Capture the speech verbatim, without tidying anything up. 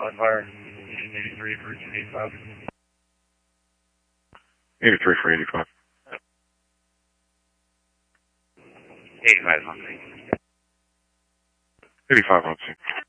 on fire. eighty-three for eighty-five. eighty-three for eighty-five. eighty-five on scene. eighty-five on scene.